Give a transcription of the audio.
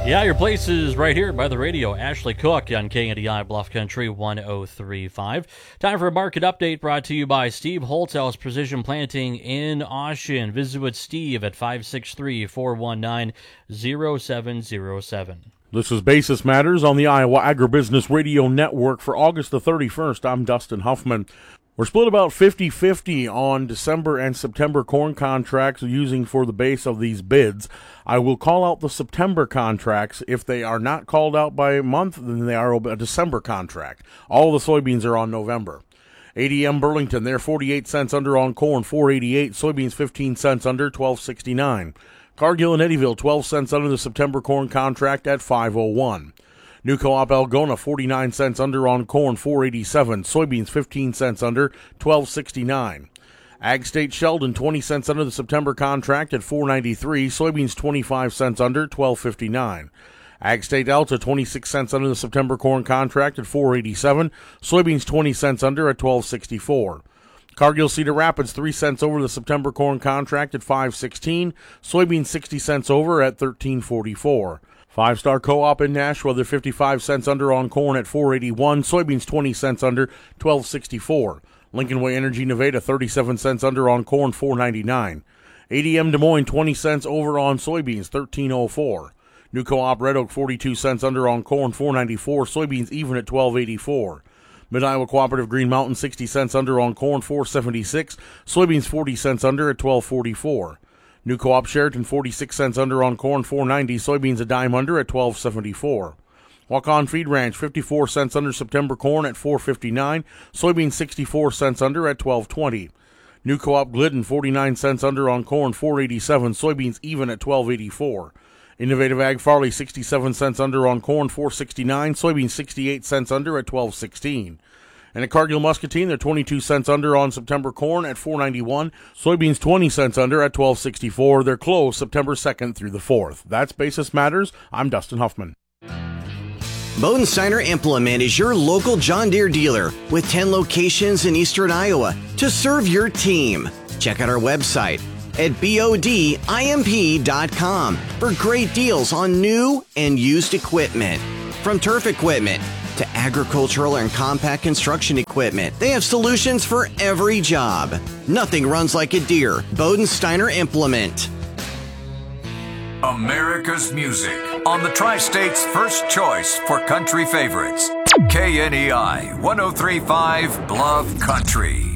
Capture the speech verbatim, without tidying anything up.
Yeah, your place is right here by the radio. Ashley Cook on K N D I Bluff Country one oh three point five. Time for a market update brought to you by Steve Holthouse Precision Planting in Ossian. Visit with Steve at five six three, four one nine, zero seven zero seven. This is Basis Matters on the Iowa Agribusiness Radio Network for August the thirty-first. I'm Dustin Huffman. We're split about fifty-fifty on December and September corn contracts using for the base of these bids. I will call out the September contracts. If they are not called out by a month, then they are a December contract. All the soybeans are on November. A D M Burlington, they're forty-eight cents under on corn, four eighty-eight. Soybeans fifteen cents under, twelve sixty-nine. Cargill and Eddyville, twelve cents under the September corn contract at five oh one. New Co-op Algona, forty-nine cents under on corn, four eighty-seven. Soybeans, fifteen cents under, twelve sixty-nine. Ag State Sheldon, twenty cents under the September contract at four ninety-three. Soybeans, twenty-five cents under, twelve fifty-nine. Ag State Alta, twenty-six cents under the September corn contract at four eighty-seven. Soybeans, twenty cents under at twelve sixty-four. Cargill Cedar Rapids, three cents over the September corn contract at five sixteen. Soybeans, sixty cents over at thirteen forty-four. Five Star Co-op in Nashua, they're fifty-five cents under on corn at four eighty-one. Soybeans, twenty cents under, twelve sixty-four. Lincoln Way Energy Nevada, thirty-seven cents under on corn, four ninety-nine. A D M Des Moines, twenty cents over on soybeans, thirteen oh four. New Co-op Red Oak, forty-two cents under on corn, four ninety-four. Soybeans even at twelve eighty-four. Mid-Iowa Cooperative Green Mountain, sixty cents under on corn, four seventy-six. Soybeans, forty cents under at twelve forty-four. New Co-op Sheraton, forty-six cents under on corn, four ninety. Soybeans a dime under at twelve seventy-four. Walk-On Feed Ranch, fifty-four cents under September corn at four fifty-nine. Soybeans, sixty-four cents under at twelve twenty. New Co-op Glidden, forty-nine cents under on corn, four eighty-seven. Soybeans even at twelve eighty-four. Innovative Ag Farley, sixty-seven cents under on corn, four sixty-nine. Soybeans, sixty-eight cents under at twelve sixteen. And at Cargill Muscatine, they're twenty-two cents under on September corn at four ninety-one. Soybeans, twenty cents under at twelve sixty-four. They're closed September second through the fourth. That's Basis Matters. I'm Dustin Huffman. Bodensteiner Implement is your local John Deere dealer with ten locations in eastern Iowa to serve your team. Check out our website at bodimp dot com for great deals on new and used equipment. From turf equipment to agricultural and compact construction equipment, they have solutions for every job. Nothing runs like a Deere. Bodensteiner Implement. America's music on the Tri-State's first choice for country favorites. K N E I one oh three point five Bluff Country.